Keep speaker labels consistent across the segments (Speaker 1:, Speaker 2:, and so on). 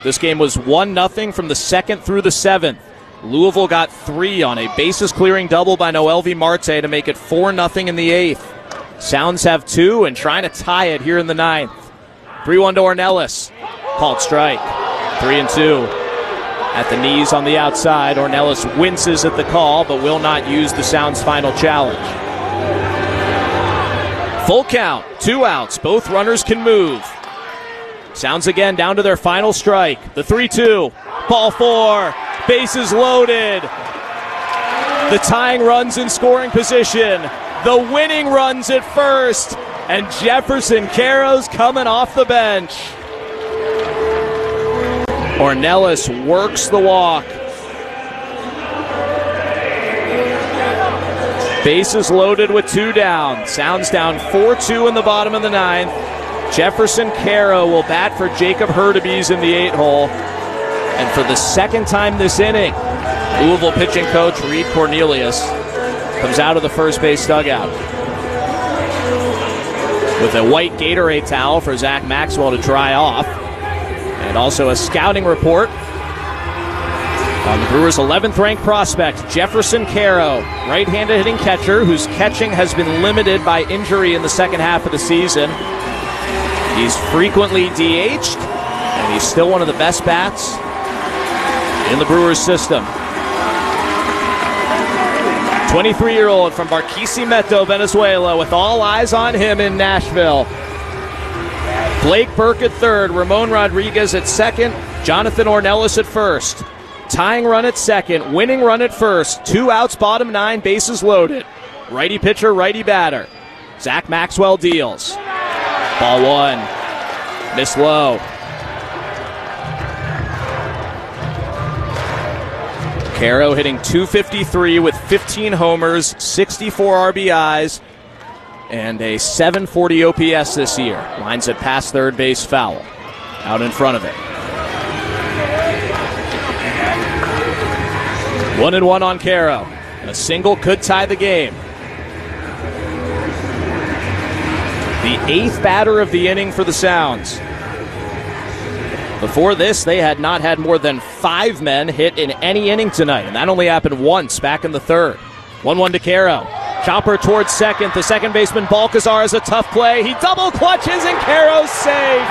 Speaker 1: This game was 1-0 from the second through the seventh. Louisville got 3 on a bases-clearing double by Noelvi Marte to make it 4-0 in the eighth. Sounds have 2 and trying to tie it here in the ninth. 3-1 to Ornelas. Called strike. 3-2. At the knees on the outside, Ornelas winces at the call but will not use the Sounds' final challenge. Full count, 2 outs. Both runners can move. Sounds again down to their final strike. The 3-2. Ball 4. Bases loaded. The tying runs in scoring position. The winning runs at first. And Jefferson Caro's coming off the bench. Ornelas works the walk. Bases loaded with 2 down. Sounds down 4-2 in the bottom of the ninth. Jefferson Caro will bat for Jacob Hurtubise in the 8-hole. And for the second time this inning, Louisville pitching coach Reed Cornelius comes out of the first base dugout with a white Gatorade towel for Zach Maxwell to dry off. And also a scouting report on the Brewers' 11th-ranked prospect, Jefferson Caro, right-handed hitting catcher whose catching has been limited by injury in the second half of the season. He's frequently DH'd, and he's still one of the best bats in the Brewers system. 23-year-old from Barquisimeto, Venezuela, with all eyes on him in Nashville. Blake Burke at third, Ramon Rodriguez at second, Jonathan Ornelas at first. Tying run at second, winning run at first. 2 outs, bottom 9, bases loaded. Righty pitcher, righty batter. Zach Maxwell deals. Ball 1. Miss low. Caro hitting .253 with 15 homers, 64 RBIs, and a .740 OPS this year. Lines it past third base foul. Out in front of it. 1-1 on Caro. A single could tie the game. The 8th batter of the inning for the Sounds. Before this, they had not had more than 5 men hit in any inning tonight, and that only happened once back in the third. 1-1 to Caro. Chopper towards second. The second baseman, Balcazar, is a tough play. He double clutches, and Caro's safe.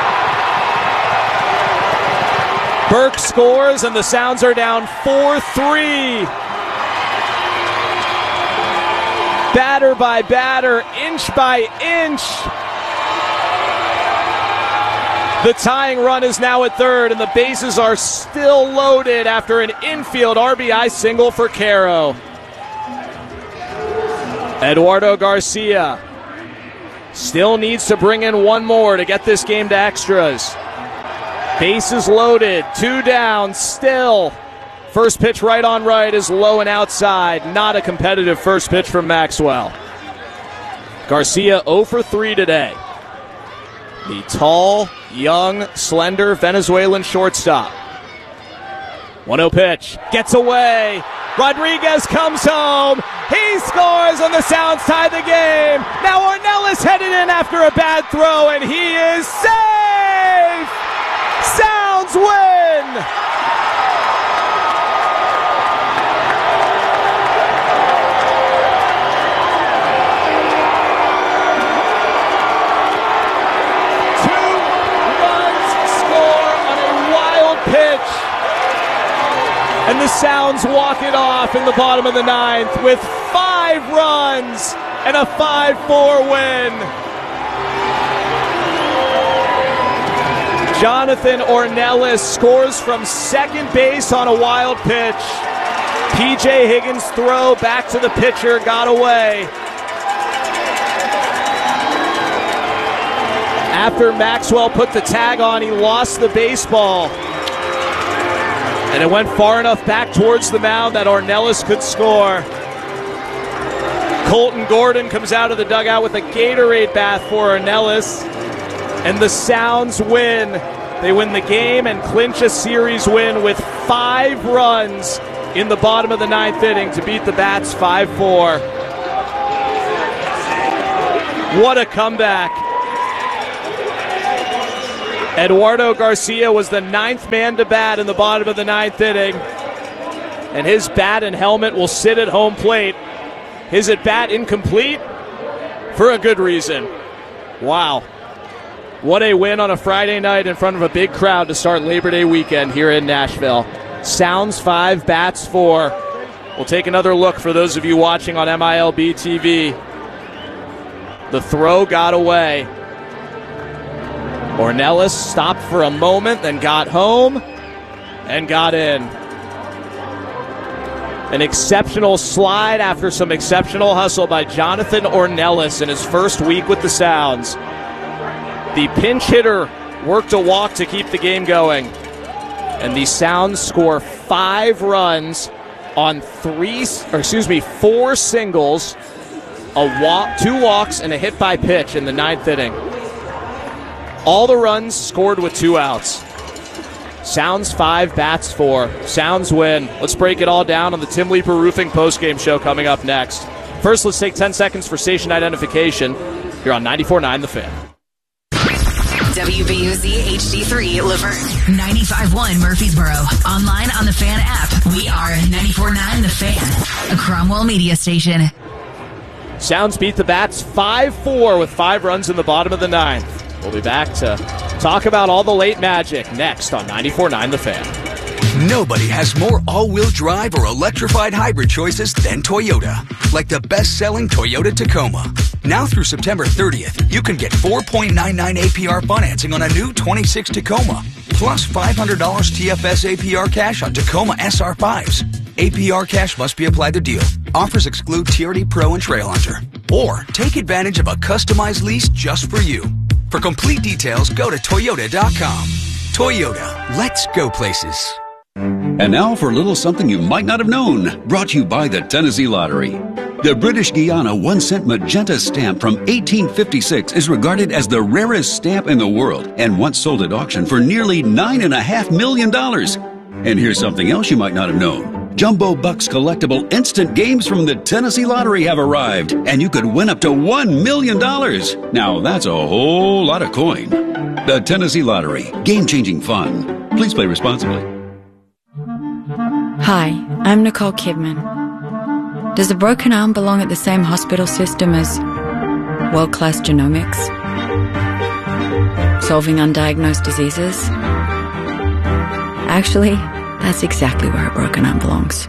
Speaker 1: Burke scores, and the Sounds are down 4-3. Batter by batter, inch by inch. The tying run is now at third, and the bases are still loaded after an infield RBI single for Caro. Eduardo Garcia still needs to bring in 1 more to get this game to extras. Bases loaded, 2 down, still. First pitch right on right is low and outside. Not a competitive first pitch from Maxwell. Garcia 0 for 3 today. The tall, young, slender Venezuelan shortstop. 1-0 pitch. Gets away. Rodriguez comes home. He scores, and the Sounds tie the game. Now Ornelas headed in after a bad throw, and he is safe. Sounds win. And the Sounds walk it off in the bottom of the ninth with 5 runs and a 5-4 win. Jonathan Ornelas scores from second base on a wild pitch. P.J. Higgins' throw back to the pitcher got away. After Maxwell put the tag on, he lost the baseball. And it went far enough back towards the mound that Ornelas could score. Colton Gordon comes out of the dugout with a Gatorade bath for Ornelas. And the Sounds win. They win the game and clinch a series win with 5 runs in the bottom of the ninth inning to beat the Bats 5-4. What a comeback. Eduardo Garcia was the 9th man to bat in the bottom of the 9th inning, and his bat and helmet will sit at home plate. His at-bat incomplete for a good reason. Wow. What a win on a Friday night in front of a big crowd to start Labor Day weekend here in Nashville. Sounds 5, bats 4. We'll take another look for those of you watching on MILB TV. The throw got away. Ornelas stopped for a moment, then got home and got in. An exceptional slide after some exceptional hustle by Jonathan Ornelas in his first week with the Sounds. The pinch hitter worked a walk to keep the game going. And the Sounds score 5 runs on 4 singles, a walk, 2 walks, and a hit by pitch in the 9th inning. All the runs scored with 2 outs. Sounds 5, bats 4. Sounds win. Let's break it all down on the Tim Leeper Roofing postgame show coming up next. First, let's take 10 seconds for station identification. You're on 94.9 The Fan.
Speaker 2: WBUZ HD3 Laverne. 95.1 Murfreesboro. Online on the Fan app. We are 94.9 The Fan. A Cromwell media station.
Speaker 1: Sounds beat the Bats 5-4 with 5 runs in the bottom of the 9th. We'll be back to talk about all the late magic next on 94.9 The Fan.
Speaker 3: Nobody has more all-wheel drive or electrified hybrid choices than Toyota. Like the best-selling Toyota Tacoma. Now through September 30th, you can get 4.99 APR financing on a new 26 Tacoma. Plus $500 TFS APR cash on Tacoma SR5s. APR cash must be applied to deal. Offers exclude TRD Pro and Trail Hunter. Or take advantage of a customized lease just for you. For complete details, go to Toyota.com. Toyota, let's go places.
Speaker 4: And now for a little something you might not have known, brought to you by the Tennessee Lottery. The British Guiana 1-cent magenta stamp from 1856 is regarded as the rarest stamp in the world and once sold at auction for nearly $9.5 million. And here's something else you might not have known. Jumbo Bucks collectible instant games from the Tennessee Lottery have arrived, and you could win up to $1 million. Now that's a whole lot of coin. The Tennessee Lottery, game-changing fun. Please play responsibly.
Speaker 5: Hi, I'm Nicole Kidman. Does a broken arm belong at the same hospital system as world-class genomics? Solving undiagnosed diseases? Actually, that's exactly where a broken arm belongs.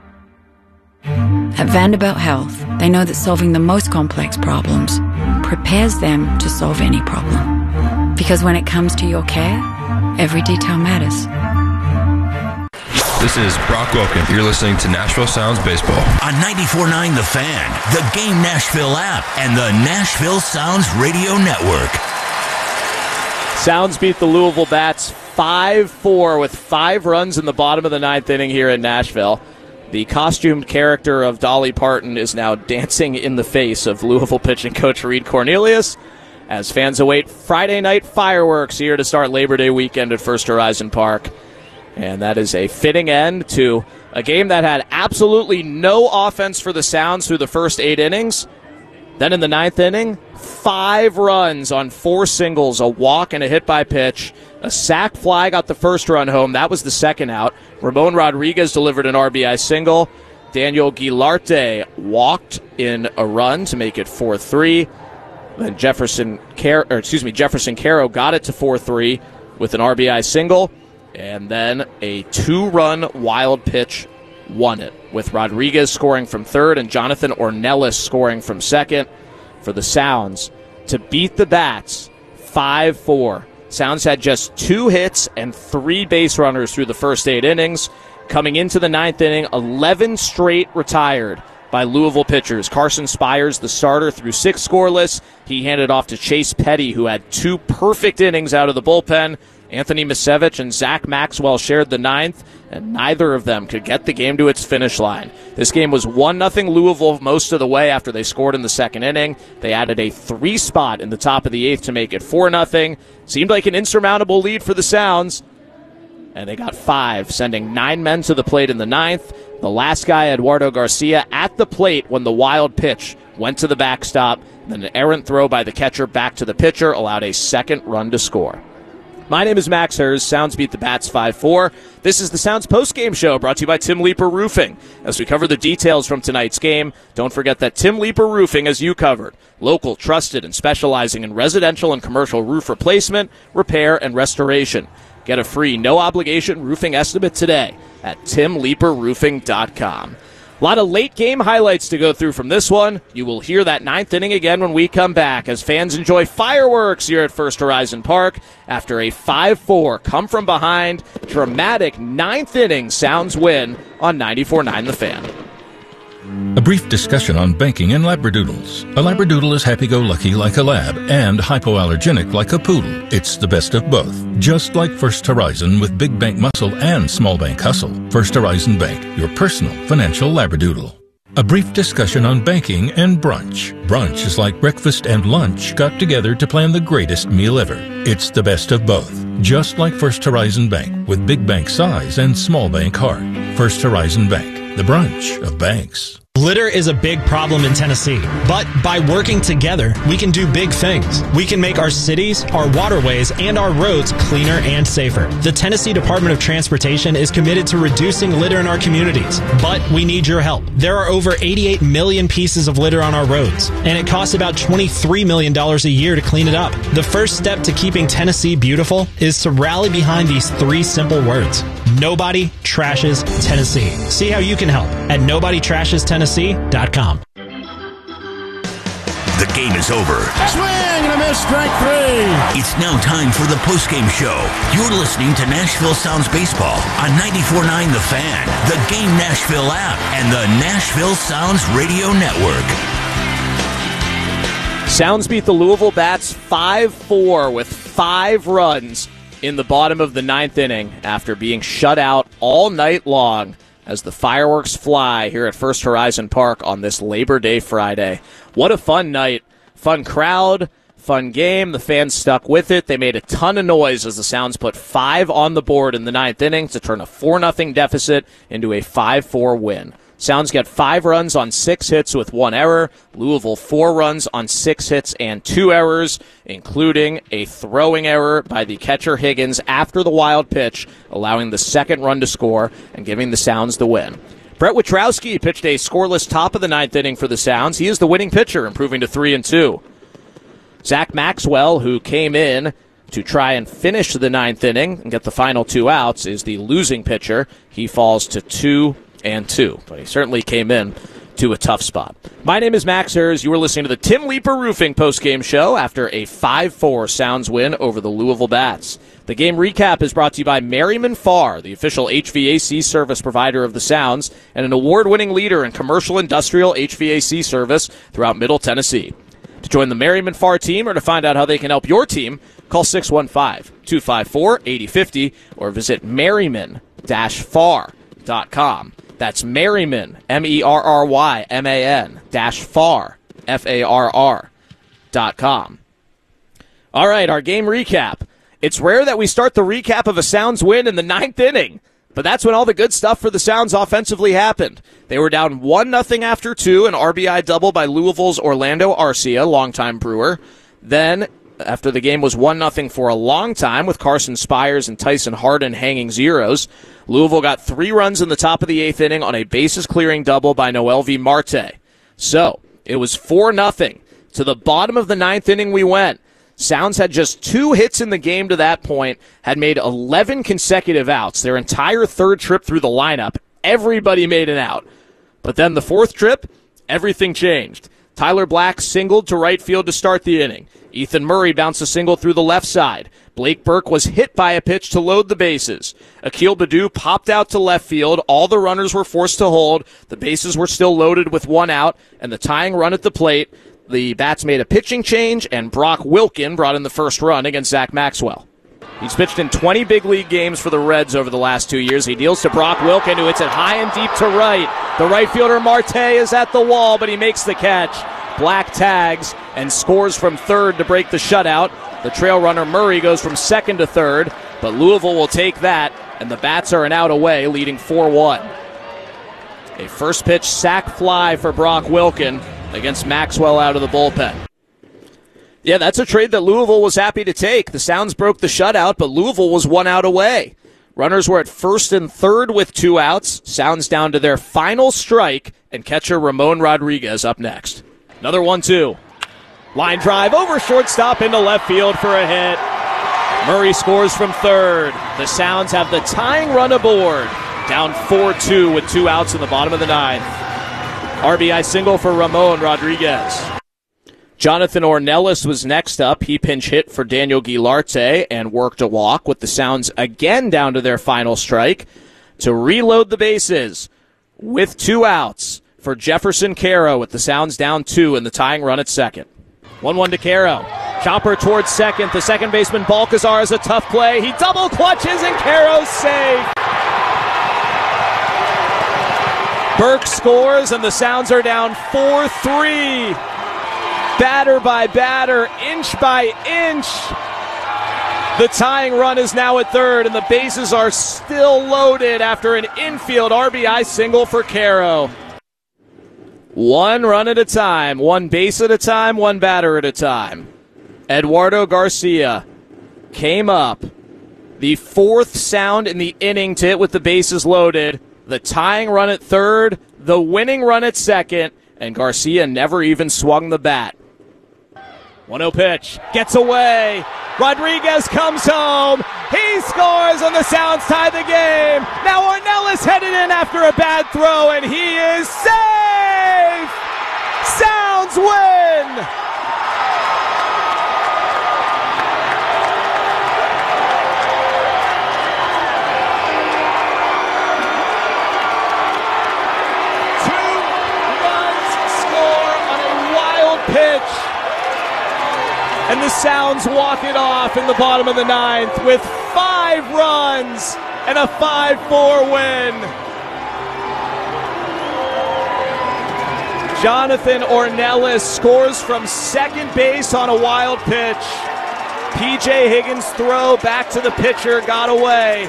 Speaker 5: At Vanderbilt Health, they know that solving the most complex problems prepares them to solve any problem. Because when it comes to your care, every detail matters.
Speaker 6: This is Brock Wilken. You're listening to Nashville Sounds Baseball.
Speaker 7: On 94.9 The Fan, the Game Nashville app, and the Nashville Sounds Radio Network.
Speaker 1: Sounds beat the Louisville Bats 5-4 with 5 runs in the bottom of the 9th inning here in Nashville. The costumed character of Dolly Parton is now dancing in the face of Louisville pitching coach Reed Cornelius as fans await Friday night fireworks here to start Labor Day weekend at First Horizon Park. And that is a fitting end to a game that had absolutely no offense for the Sounds through the first 8 innings. Then in the 9th inning, 5 runs on 4 singles, a walk and a hit by pitch. A sac fly got the first run home. That was the second out. Ramon Rodriguez delivered an RBI single. Daniel Guilarte walked in a run to make it 4-3. Then Jefferson Caro got it to 4-3 with an RBI single. And then a 2-run wild pitch won it, with Rodriguez scoring from third and Jonathan Ornelas scoring from second for the Sounds to beat the Bats 5-4. Sounds had just 2 hits and 3 base runners through the first 8 innings. Coming into the 9th inning, 11 straight retired by Louisville pitchers. Carson Spires, the starter, threw 6 scoreless. He handed off to Chase Petty, who had 2 perfect innings out of the bullpen. Anthony Misevich and Zach Maxwell shared the 9th, and neither of them could get the game to its finish line. This game was 1-0 Louisville most of the way after they scored in the second inning. They added a 3 spot in the top of the 8th to make it 4-0. Seemed like an insurmountable lead for the Sounds, and they got 5, sending 9 men to the plate in the 9th. The last guy, Eduardo Garcia, at the plate when the wild pitch went to the backstop. Then an errant throw by the catcher back to the pitcher allowed a second run to score. My name is Max Hers. Sounds beat the Bats 5-4. This is the Sounds postgame show brought to you by Tim Leeper Roofing. As we cover the details from tonight's game, don't forget that Tim Leeper Roofing has you covered. Local, trusted, and specializing in residential and commercial roof replacement, repair, and restoration. Get a free, no-obligation roofing estimate today at timleeperroofing.com. A lot of late-game highlights to go through from this one. You will hear that ninth inning again when we come back as fans enjoy fireworks here at First Horizon Park after a 5-4 come-from-behind, dramatic ninth inning Sounds win on 94.9 The Fan.
Speaker 8: A brief discussion on banking and labradoodles. A labradoodle is happy-go-lucky like a lab and hypoallergenic like a poodle. It's the best of both. Just like First Horizon with big bank muscle and small bank hustle. First Horizon Bank, your personal financial labradoodle. A brief discussion on banking and brunch. Brunch is like breakfast and lunch got together to plan the greatest meal ever. It's the best of both. Just like First Horizon Bank with big bank size and small bank heart. First Horizon Bank, the brunch of banks.
Speaker 9: Litter is a big problem in Tennessee, but by working together, we can do big things. We can make our cities, our waterways, and our roads cleaner and safer. The Tennessee Department of Transportation is committed to reducing litter in our communities, but we need your help. There are over 88 million pieces of litter on our roads, and it costs about $23 million a year to clean it up. The first step to keeping Tennessee beautiful is to rally behind these three simple words. Nobody trashes Tennessee. See how you can help at NobodyTrashesTennessee.com.
Speaker 7: The game is over.
Speaker 10: Swing and a miss, strike three.
Speaker 7: It's now time for the postgame show. You're listening to Nashville Sounds Baseball on 94.9 The Fan, the Game Nashville app, and the Nashville Sounds Radio Network.
Speaker 1: Sounds beat the Louisville Bats 5-4 with 5 runs in the bottom of the ninth inning after being shut out all night long as the fireworks fly here at First Horizon Park on this Labor Day Friday. What a fun night. Fun crowd, fun game. The fans stuck with it. They made a ton of noise as the Sounds put 5 on the board in the ninth inning to turn a 4-0 deficit into a 5-4 win. Sounds get 5 runs on 6 hits with 1 error. Louisville 4 runs on 6 hits and 2 errors, including a throwing error by the catcher Higgins after the wild pitch, allowing the second run to score and giving the Sounds the win. Brett Witrowski pitched a scoreless top of the ninth inning for the Sounds. He is the winning pitcher, improving to 3-2. Zach Maxwell, who came in to try and finish the ninth inning and get the final 2 outs, is the losing pitcher. He falls to 2-2, but he certainly came in to a tough spot. My name is Max Hers. You are listening to the Tim Leeper Roofing postgame show after a 5-4 Sounds win over the Louisville Bats. The game recap is brought to you by Merriman Farr, the official HVAC service provider of the Sounds and an award-winning leader in commercial industrial HVAC service throughout Middle Tennessee. To join the Merriman Farr team or to find out how they can help your team, call 615-254-8050 or visit merriman-farr.com. That's Merriman, MERRYMAN-FARR, FARR.com. All right, our game recap. It's rare that we start the recap of a Sounds win in the ninth inning, but that's when all the good stuff for the Sounds offensively happened. They were down 1-0 after 2, an RBI double by Louisville's Orlando Arcia, longtime Brewer. Then, after the game was 1-0 for a long time with Carson Spires and Tyson Harden hanging zeros, Louisville got 3 runs in the top of the 8th inning on a bases-clearing double by Noelvi Marte. So, it was 4-0. To the bottom of the ninth inning we went. Sounds had just 2 hits in the game to that point, had made 11 consecutive outs. Their entire third trip through the lineup, everybody made an out. But then the fourth trip, everything changed. Tyler Black singled to right field to start the inning. Ethan Murray bounced a single through the left side. Blake Burke was hit by a pitch to load the bases. Akil Baddoo popped out to left field. All the runners were forced to hold. The bases were still loaded with 1 out, and the tying run at the plate. The Bats made a pitching change, and Brock Wilken brought in the first run against Zach Maxwell. He's pitched in 20 big league games for the Reds over the last 2 years. He deals to Brock Wilken, who hits it high and deep to right. The right fielder Marte is at the wall, but he makes the catch. Black tags and scores from third to break the shutout. The trail runner Murray goes from second to third, but Louisville will take that, and the Bats are an out away, leading 4-1. A first pitch sac fly for Brock Wilken against Maxwell out of the bullpen. Yeah, that's a trade that Louisville was happy to take. The Sounds broke the shutout, but Louisville was 1 out away. Runners were at first and third with 2 outs. Sounds down to their final strike, and catcher Ramon Rodriguez up next. Another 1-2. Line drive over shortstop into left field for a hit. Murray scores from third. The Sounds have the tying run aboard. Down 4-2 with 2 outs in the bottom of the 9th. RBI single for Ramon Rodriguez. Jonathan Ornelas was next up. He pinch hit for Daniel Guilarte and worked a walk, with the Sounds again down to their final strike to reload the bases with 2 outs for Jefferson Caro, with the Sounds down 2 and the tying run at second. 1-1 to Caro. Chopper towards second. The second baseman Balcazar has a tough play. He double clutches and Caro's safe. Burke scores and the Sounds are down 4-3. Batter by batter, inch by inch. The tying run is now at third, and the bases are still loaded after an infield RBI single for Caro. 1 run at a time, 1 base at a time, 1 batter at a time. Eduardo Garcia came up, the 4th Sound in the inning to hit with the bases loaded. The tying run at third, the winning run at second, and Garcia never even swung the bat. 1-0 pitch, gets away. Rodriguez comes home. He scores, and the Sounds tie the game. Now Ornelas headed in after a bad throw, and he is safe. Sounds win. Pitch, and the Sounds walk it off in the bottom of the 9th with 5 runs and a 5-4 win. Jonathan Ornelas scores from second base on a wild pitch. P.J. Higgins' throw back to the pitcher got away.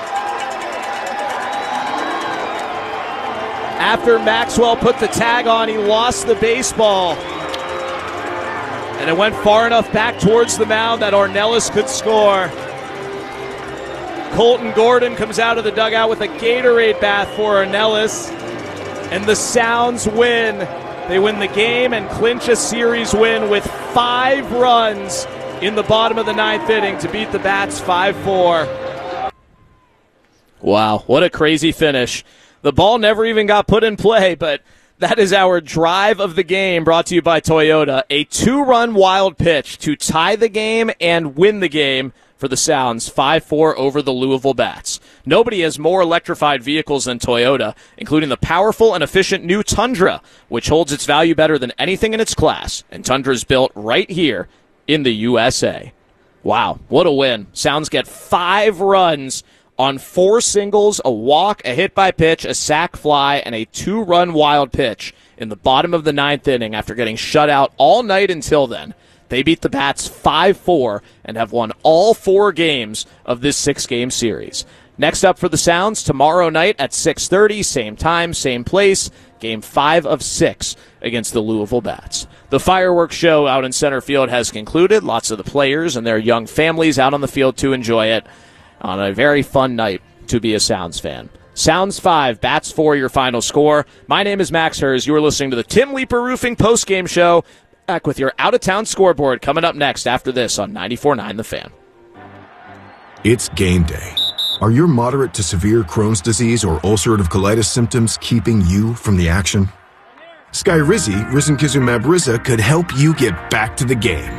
Speaker 1: After Maxwell put the tag on, he lost the baseball. And it went far enough back towards the mound that Ornelas could score. Colton Gordon comes out of the dugout with a Gatorade bath for Ornelas. And the Sounds win. They win the game and clinch a series win with 5 runs in the bottom of the 9th inning to beat the Bats 5-4. Wow, what a crazy finish. The ball never even got put in play, but that is our drive of the game, brought to you by Toyota. A 2-run wild pitch to tie the game and win the game for the Sounds, 5-4 over the Louisville Bats. Nobody has more electrified vehicles than Toyota, including the powerful and efficient new Tundra, which holds its value better than anything in its class. And Tundra is built right here in the USA. Wow, what a win. Sounds get 5 runs on 4 singles, a walk, a hit by pitch, a sac fly, and a 2-run wild pitch in the bottom of the 9th inning after getting shut out all night until then. They beat the Bats 5-4 and have won all 4 games of this 6-game series. Next up for the Sounds, tomorrow night at 6:30, same time, same place, Game 5 of 6 against the Louisville Bats. The fireworks show out in center field has concluded. Lots of the players and their young families out on the field to enjoy it on a very fun night to be a Sounds fan. Sounds 5, Bats 4, your final score. My name is Max Hers. You are listening to the Tim Leeper Roofing postgame show. Back with your out-of-town scoreboard coming up next after this on 94.9 The Fan.
Speaker 11: It's game day. Are your moderate to severe Crohn's disease or ulcerative colitis symptoms keeping you from the action? Skyrizi, risankizumab Riza, could help you get back to the game.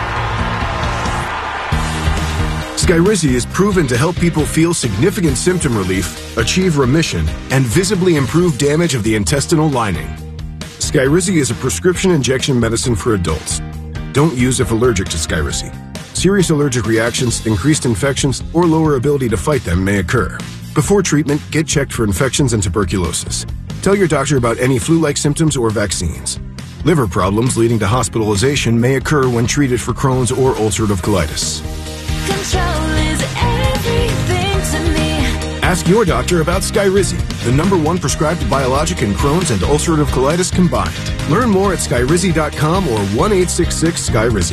Speaker 11: Skyrizi is proven to help people feel significant symptom relief, achieve remission, and visibly improve damage of the intestinal lining. Skyrizi is a prescription injection medicine for adults. Don't use if allergic to Skyrizi. Serious allergic reactions, increased infections, or lower ability to fight them may occur. Before treatment, get checked for infections and tuberculosis. Tell your doctor about any flu-like symptoms or vaccines. Liver problems leading to hospitalization may occur when treated for Crohn's or ulcerative colitis.
Speaker 12: Control is everything to me.
Speaker 11: Ask your doctor about Skyrizi, the #1 prescribed biologic in Crohn's and ulcerative colitis combined. Learn more at skyrizi.com or 1-866-SKYRIZI.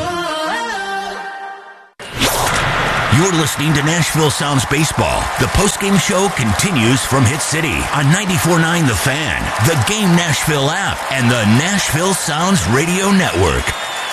Speaker 7: You're listening to Nashville Sounds Baseball. The postgame show continues from Hit City on 94.9 The Fan, the Game Nashville app, and the Nashville Sounds Radio Network.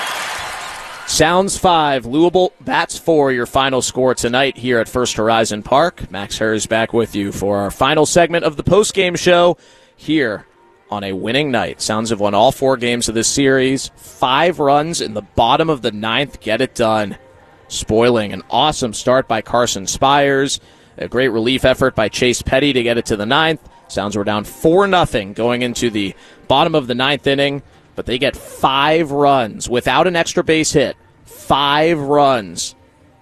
Speaker 1: Sounds 5, Louisville Bats 4, your final score tonight here at First Horizon Park. Max Harris back with you for our final segment of the postgame show here on a winning night. Sounds have won all 4 games of this series. 5 runs in the bottom of the 9th get it done. Spoiling an awesome start by Carson Spires. A great relief effort by Chase Petty to get it to the 9th. Sounds were down 4-0 going into the bottom of the 9th inning. But they get 5 runs without an extra base hit. 5 runs.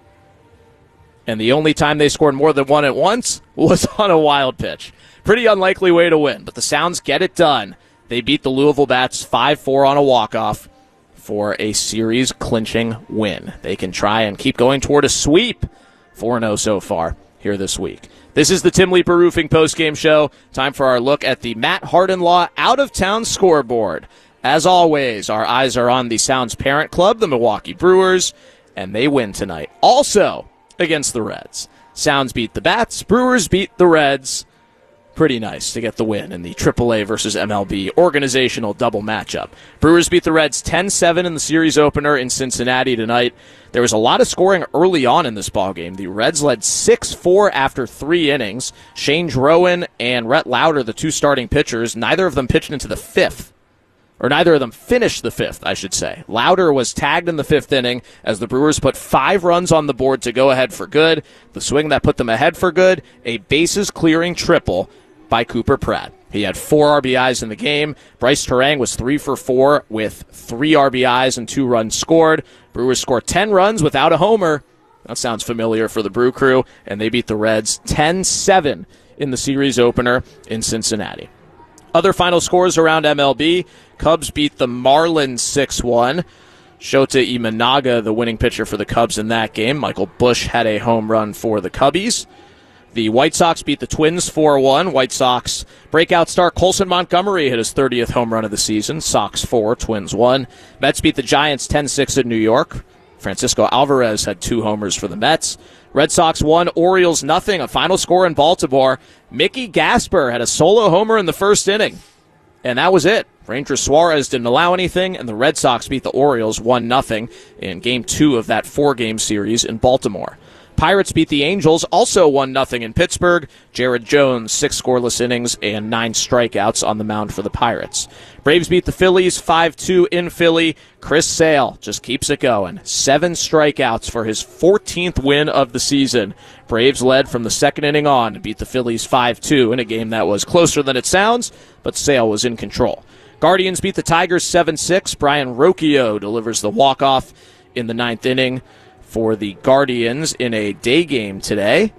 Speaker 1: And the only time they scored more than 1 at once was on a wild pitch. Pretty unlikely way to win, but the Sounds get it done. They beat the Louisville Bats 5-4 on a walk-off for a series-clinching win. They can try and keep going toward a sweep. 4-0 so far here this week. This is the Tim Leeper Roofing postgame show. Time for our look at the Matt Harden Law out-of-town scoreboard. As always, our eyes are on the Sounds parent club, the Milwaukee Brewers, and they win tonight. Also against the Reds. Sounds beat the Bats, Brewers beat the Reds. Pretty nice to get the win in the AAA versus MLB organizational double matchup. Brewers beat the Reds 10-7 in the series opener in Cincinnati tonight. There was a lot of scoring early on in this ballgame. The Reds led 6-4 after 3 innings. Shane Drowan and Rhett Lauder, the 2 starting pitchers, neither of them pitched into the 5th. Or neither of them finished the 5th, I should say. Lauder was tagged in the 5th inning as the Brewers put 5 runs on the board to go ahead for good. The swing that put them ahead for good, a bases-clearing triple by Cooper Pratt. He had 4 RBIs in the game. Bryce Terang was 3 for 4 with 3 RBIs and 2 runs scored. Brewers scored 10 runs without a homer. That sounds familiar for the Brew Crew. And they beat the Reds 10-7 in the series opener in Cincinnati. Other final scores around MLB. Cubs beat the Marlins 6-1. Shota Imanaga, the winning pitcher for the Cubs in that game. Michael Busch had a home run for the Cubbies. The White Sox beat the Twins 4-1. White Sox breakout star Colson Montgomery hit his 30th home run of the season. Sox 4, Twins 1. Mets beat the Giants 10-6 in New York. Francisco Alvarez had 2 homers for the Mets. Red Sox 1, Orioles 0. A final score in Baltimore. Mickey Gasper had a solo homer in the first inning. And that was it. Ranger Suarez didn't allow anything, and the Red Sox beat the Orioles 1-0 in Game 2 of that 4-game series in Baltimore. Pirates beat the Angels, also 1-0 in Pittsburgh. Jared Jones, 6 scoreless innings and 9 strikeouts on the mound for the Pirates. Braves beat the Phillies 5-2 in Philly. Chris Sale just keeps it going. 7 strikeouts for his 14th win of the season. Braves led from the 2nd inning on to beat the Phillies 5-2 in a game that was closer than it sounds, but Sale was in control. Guardians beat the Tigers 7-6. Brian Rocchio delivers the walk-off in the 9th inning for the Guardians in a day game today.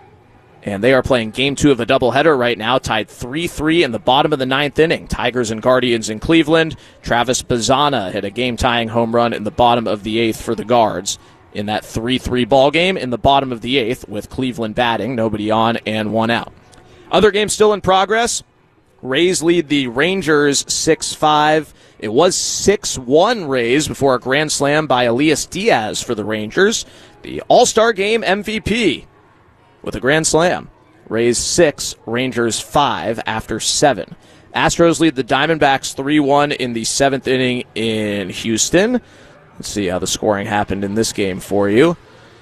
Speaker 1: And they are playing Game 2 of a doubleheader right now, tied 3-3 in the bottom of the 9th inning. Tigers and Guardians in Cleveland. Travis Bazzana hit a game-tying home run in the bottom of the 8th for the Guards in that 3-3 ball game in the bottom of the 8th with Cleveland batting, nobody on and 1 out. Other games still in progress. Rays lead the Rangers 6-5. It was 6-1 Rays before a grand slam by Elias Diaz for the Rangers. The All-Star Game MVP with a grand slam. Rays 6, Rangers 5 after 7. Astros lead the Diamondbacks 3-1 in the 7th inning in Houston. Let's see how the scoring happened in this game for you.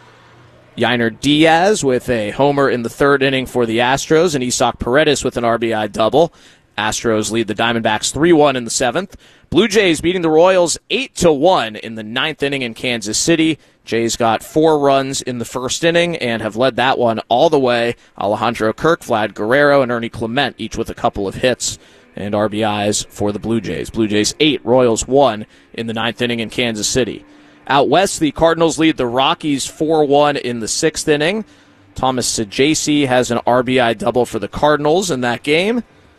Speaker 1: Yainer Diaz with a homer in the 3rd inning for the Astros, and Isaac Paredes with an RBI double. Astros lead the Diamondbacks 3-1 in the 7th. Blue Jays beating the Royals 8-1 in the 9th inning in Kansas City. Jays got 4 runs in the 1st inning and have led that one all the way. Alejandro Kirk, Vlad Guerrero, and Ernie Clement, each with a couple of hits and RBIs for the Blue Jays. Blue Jays 8, Royals 1 in the 9th inning in Kansas City. Out west, the Cardinals lead the Rockies 4-1 in the 6th inning. Thomas Saggese has an RBI double for the Cardinals in that game.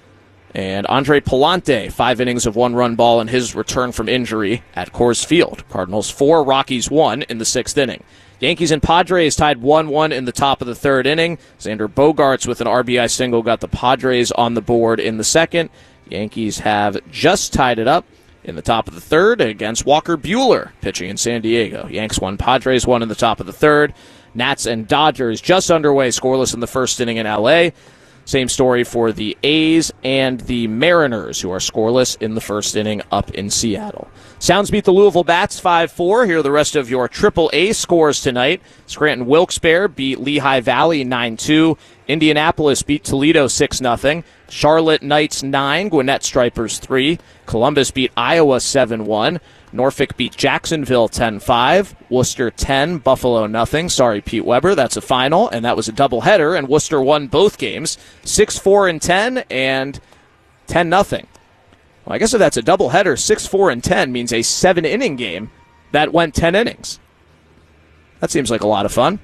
Speaker 1: And Andre Palante, 5 innings of 1-run ball in his return from injury at Coors Field. Cardinals 4, Rockies 1 in the 6th inning. Yankees and Padres tied 1-1 in the top of the third inning. Xander Bogaerts with an RBI single got the Padres on the board in the second. Yankees have just tied it up in the top of the third against Walker Buehler pitching in San Diego. Yanks won, Padres won in the top of the third. Nats and Dodgers just underway, scoreless in the first inning in L.A. Same story for the A's and the Mariners, who are scoreless in the first inning up in Seattle. Sounds beat the Louisville Bats 5-4. Here are the rest of your Triple-A scores tonight. Scranton Wilkes-Barre beat Lehigh Valley 9-2. Indianapolis beat Toledo 6-0. Charlotte Knights 9, Gwinnett Stripers 3. Columbus beat Iowa 7-1. Norfolk beat Jacksonville 10-5. Worcester 10, Buffalo nothing. Sorry, Pete Weber, that's a final, and that was a doubleheader, and Worcester won both games, 6-4-10 and 10-0. Well, I guess if that's a doubleheader, 6-4-10 means a 7-inning game that went 10 innings. That seems like a lot of fun.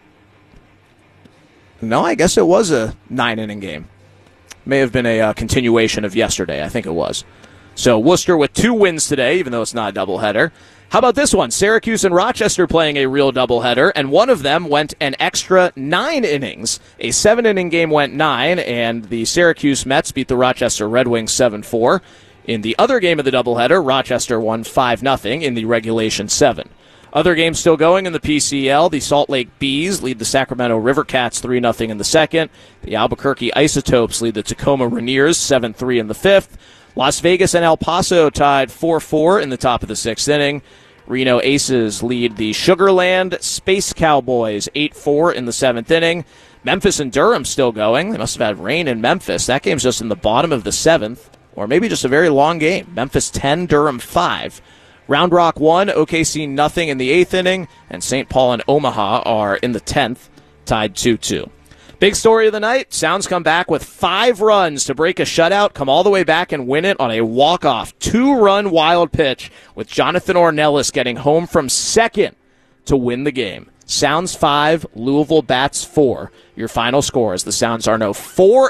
Speaker 1: No, I guess it was a 9-inning game. May have been a continuation of yesterday. I think it was. So Worcester with 2 wins today, even though it's not a doubleheader. How about this one? Syracuse and Rochester playing a real doubleheader, and one of them went an extra 9 innings. A 7-inning game went 9, and the Syracuse Mets beat the Rochester Red Wings 7-4. In the other game of the doubleheader, Rochester won 5-0 in the regulation 7. Other games still going in the PCL. The Salt Lake Bees lead the Sacramento River Cats 3-0 in the second. The Albuquerque Isotopes lead the Tacoma Rainiers 7-3 in the fifth. Las Vegas and El Paso tied 4-4 in the top of the sixth inning. Reno Aces lead the Sugarland Space Cowboys 8-4 in the seventh inning. Memphis and Durham still going. They must have had rain in Memphis. That game's just in the bottom of the seventh, or maybe just a very long game. Memphis 10, Durham 5. Round Rock 1, OKC nothing in the eighth inning, and St. Paul and Omaha are in the 10th, tied 2-2. Big story of the night, Sounds come back with 5 runs to break a shutout, come all the way back and win it on a walk-off 2-run wild pitch, with Jonathan Ornelas getting home from second to win the game. Sounds 5, Louisville Bats 4. Your final score as the Sounds are now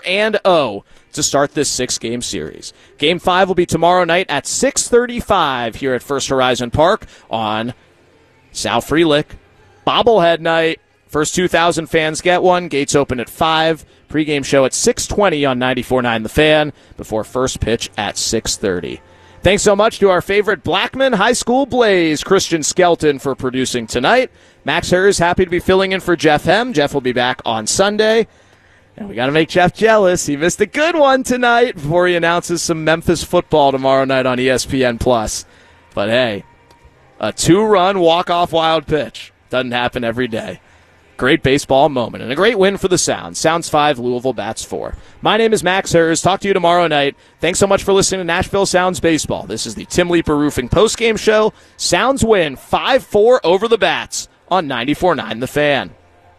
Speaker 1: 4-0 to start this 6-game series. Game 5 will be tomorrow night at 6:35 here at First Horizon Park on Sal Frelick. Bobblehead night. First 2,000 fans get one. Gates open at 5. Pre-game show at 6:20 on 94.9 The Fan before first pitch at 6:30. Thanks so much to our favorite Blackman High School Blaze, Christian Skelton, for producing tonight. Max Herr is happy to be filling in for Jeff Hem. Jeff will be back on Sunday. And we got to make Jeff jealous. He missed a good one tonight before he announces some Memphis football tomorrow night on ESPN+. But hey, a 2-run walk-off wild pitch. Doesn't happen every day. Great baseball moment and a great win for the Sounds. Sounds 5, Louisville Bats 4. My name is Max Herz. Talk to you tomorrow night. Thanks so much for listening to Nashville Sounds Baseball. This is the Tim Leeper Roofing postgame show. Sounds win 5-4 over the Bats on 94.9 The Fan.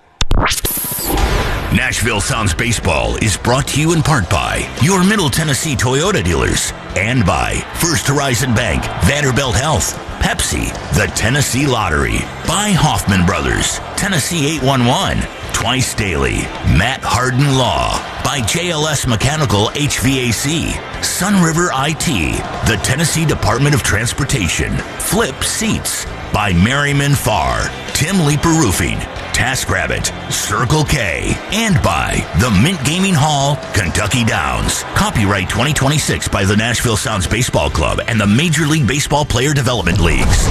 Speaker 7: Nashville Sounds Baseball is brought to you in part by your Middle Tennessee Toyota dealers and by First Horizon Bank, Vanderbilt Health, Pepsi, the Tennessee Lottery, by Hoffman Brothers, Tennessee 811, Twice Daily, Matt Harden Law, by JLS Mechanical HVAC, Sunriver IT, the Tennessee Department of Transportation, Flip Seats, by Merriman Farr, Tim Leeper Roofing, TaskRabbit, Circle K, and by the Mint Gaming Hall, Kentucky Downs. Copyright 2026 by the Nashville Sounds Baseball Club and the Major League Baseball Player Development Leagues.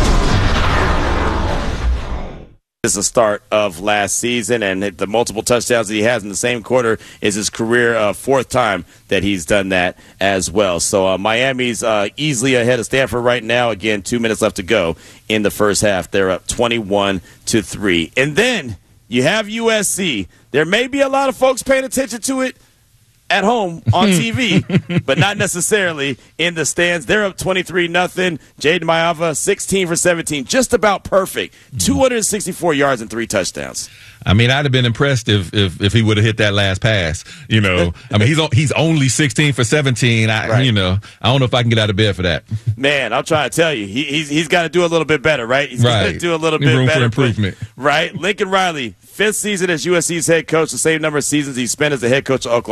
Speaker 12: This is the start of last season, and the multiple touchdowns that he has in the same quarter is his career fourth time that he's done that as well. So Miami's easily ahead of Stanford right now. Again, 2 minutes left to go in the first half. They're up 21-3. And then you have USC. There may be a lot of folks paying attention to it at home on TV, but not necessarily in the stands. They're up 23-0. Jaden Maiava, 16 for 17, just about perfect. 264 yards and 3 touchdowns.
Speaker 13: I mean, I'd have been impressed if he would have hit that last pass. You know, I mean, he's only 16 for 17.
Speaker 12: Right.
Speaker 13: You know, I don't know if I can get out of bed for that.
Speaker 12: Man, I'm trying to tell you, he's got to do a little bit better, right? He's got to do a little bit
Speaker 13: room
Speaker 12: better.
Speaker 13: For improvement.
Speaker 12: Right? Lincoln Riley, 5th season as USC's head coach, the same number of seasons he spent as the head coach of Oklahoma.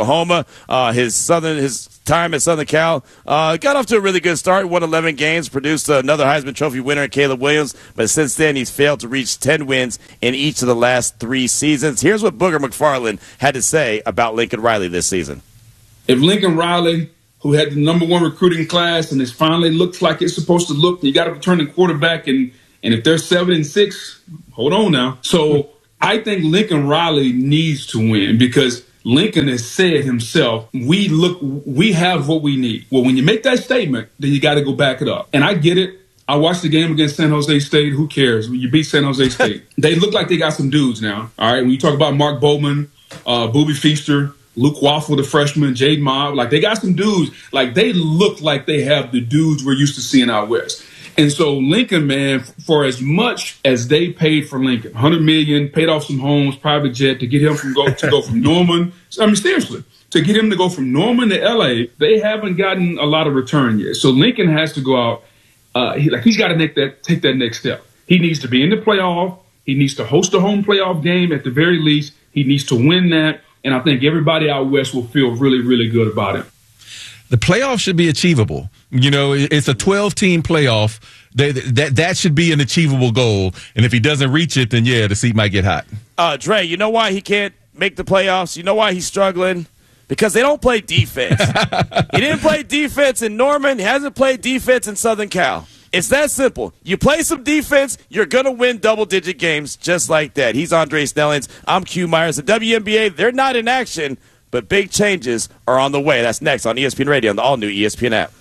Speaker 12: his time at Southern Cal. Got off to a really good start, won 11 games, produced another Heisman Trophy winner in Caleb Williams, but since then he's failed to reach 10 wins in each of the last 3 seasons. Here's what Booger McFarland had to say about Lincoln Riley this season.
Speaker 14: If Lincoln Riley, who had the #1 recruiting class and it finally looks like it's supposed to look, you got a returning quarterback, and if they're 7-6, hold on now. So I think Lincoln Riley needs to win because Lincoln has said himself, we have what we need. Well, when you make that statement, then you got to go back it up. And I get it. I watched the game against San Jose State. Who cares? You beat San Jose State. They look like they got some dudes now. All right. When you talk about Mark Bowman, Booby Feaster, Luke Waffle, the freshman, Jade Mobb, like they got some dudes. Like they look like they have the dudes we're used to seeing out west. And so Lincoln, man, for as much as they paid for Lincoln, $100 million, paid off some homes, private jet to get him to go from Norman. I mean, seriously, to get him to go from Norman to LA, they haven't gotten a lot of return yet. So Lincoln has to go out. He's got to take that next step. He needs to be in the playoff. He needs to host a home playoff game at the very least. He needs to win that. And I think everybody out west will feel really, really good about it.
Speaker 13: The playoff should be achievable. You know, it's a 12-team playoff. That should be an achievable goal. And if he doesn't reach it, then, yeah, the seat might get hot.
Speaker 12: Dre, you know why he can't make the playoffs? You know why he's struggling? Because they don't play defense. He didn't play defense in Norman. He hasn't played defense in Southern Cal. It's that simple. You play some defense, you're going to win double-digit games just like that. He's Andre Snellings. I'm Q Myers. The WNBA, they're not in action, but big changes are on the way. That's next on ESPN Radio and the all-new ESPN app.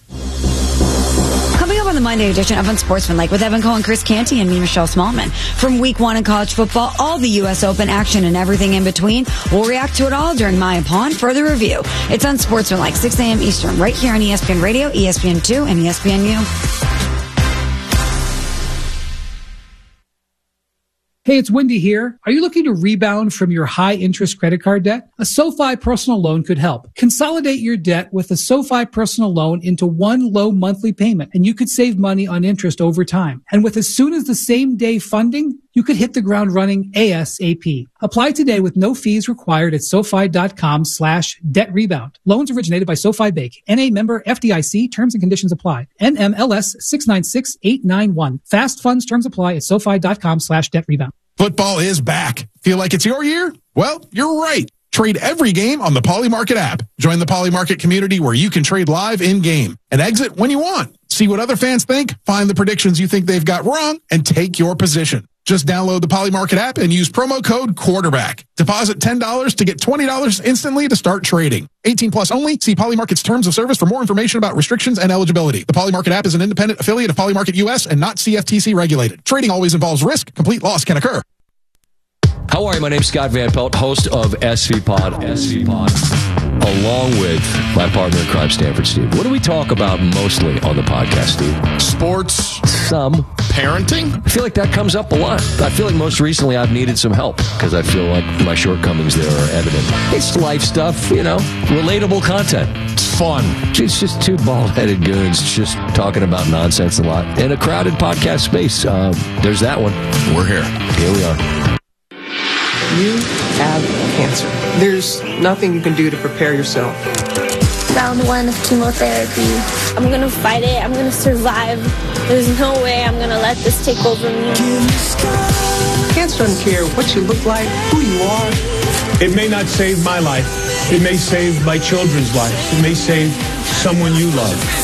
Speaker 5: Coming up on the Monday edition of Unsportsmanlike with Evan Cohen, Chris Canty, and me, Michelle Smallman. From week 1 in college football, all the U.S. Open action and everything in between. We'll react to it all during Maya Pawn for the review. It's Unsportsmanlike, 6 a.m. Eastern, right here on ESPN Radio, ESPN2, and ESPNU.
Speaker 15: Hey, it's Wendy here. Are you looking to rebound from your high-interest credit card debt? A SoFi personal loan could help. Consolidate your debt with a SoFi personal loan into one low monthly payment, and you could save money on interest over time. And with as soon as the same day funding, you could hit the ground running ASAP. Apply today with no fees required at SoFi.com/debt rebound. Loans originated by SoFi Bank. NA member FDIC. Terms and conditions apply. NMLS 696891. Fast funds terms apply at SoFi.com/debt rebound.
Speaker 16: Football is back. Feel like it's your year? Well, you're right. Trade every game on the Polymarket app. Join the Polymarket community where you can trade live in-game and exit when you want. See what other fans think, find the predictions you think they've got wrong, and take your position. Just download the Polymarket app and use promo code QUARTERBACK. Deposit $10 to get $20 instantly to start trading. 18 plus only. See Polymarket's terms of service for more information about restrictions and eligibility. The Polymarket app is an independent affiliate of Polymarket US and not CFTC regulated. Trading always involves risk. Complete loss can occur.
Speaker 17: How are you? My name's Scott Van Pelt, host of SV Pod, along with my partner in crime, Stanford Steve. What do we talk about mostly on the podcast, Steve?
Speaker 16: Sports.
Speaker 17: Some.
Speaker 16: Parenting.
Speaker 17: I feel like that comes up a lot. I feel like most recently I've needed some help because I feel like my shortcomings there are evident. It's life stuff, you know, relatable content.
Speaker 16: It's fun.
Speaker 17: It's just two bald-headed goons just talking about nonsense a lot in a crowded podcast space. There's that one.
Speaker 16: We're here.
Speaker 17: Here we are.
Speaker 18: You have cancer. There's nothing you can do to prepare yourself.
Speaker 19: Round 1 of chemotherapy. I'm going to fight it. I'm going to survive. There's no way I'm going to let this take over me.
Speaker 18: Cancer doesn't care what you look like, who you are.
Speaker 20: It may not save my life. It may save my children's lives. It may save someone you love.